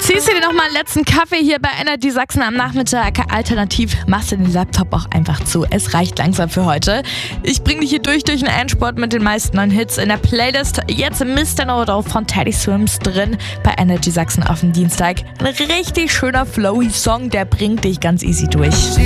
Ziehst du dir nochmal einen letzten Kaffee hier bei Energy Sachsen am Nachmittag? Alternativ machst du den Laptop auch einfach zu. Es reicht langsam für heute. Ich bringe dich hier durch den Endspurt mit den meisten neuen Hits in der Playlist. Jetzt Mr. No von Teddy Swims drin bei Energy Sachsen auf dem Dienstag. Ein richtig schöner flowy Song, der bringt dich ganz easy durch.